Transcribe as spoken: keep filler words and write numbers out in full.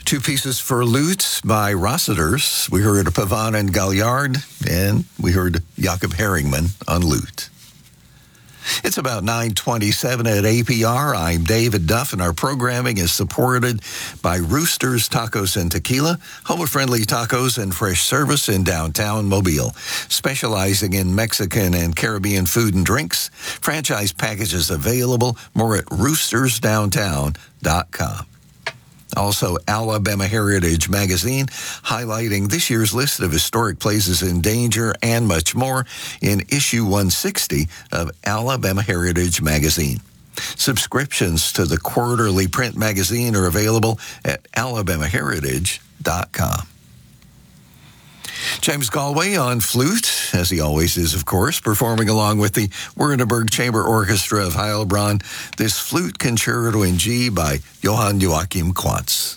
Two pieces for lute by Rossiters. We heard Pavan and Galliard, and we heard Jakob Herringman on lute. It's about nine twenty-seven at A P R. I'm David Duff, and our programming is supported by Roosters Tacos and Tequila, home-friendly tacos and fresh service in downtown Mobile. Specializing in Mexican and Caribbean food and drinks. Franchise packages available. More at roosters downtown dot com. Also, Alabama Heritage Magazine, highlighting this year's list of historic places in danger and much more in issue one sixty of Alabama Heritage Magazine. Subscriptions to the quarterly print magazine are available at alabama heritage dot com. James Galway on flute, as he always is, of course, performing along with the Wurttemberg Chamber Orchestra of Heilbronn, this flute concerto in G by Johann Joachim Quantz.